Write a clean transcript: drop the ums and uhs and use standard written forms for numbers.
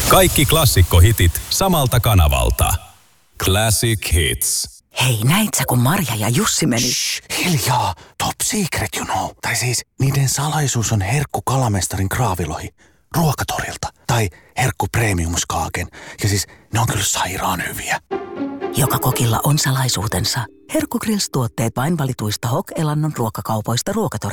Kaikki klassikkohitit samalta kanavalta. Classic Hits. Hei, näit sä, kun Marja ja Jussi meni? Shh, hiljaa. Top secret, you know. Tai siis, niiden salaisuus on herkku kalamestarin kraavilohi Ruokatorilta. Tai herkku premiumskaaken. Ja siis, ne on kyllä sairaan hyviä. Joka kokilla on salaisuutensa. Herkku Grills -tuotteet vain valituista Hok-elannon ruokakaupoista Ruokatori.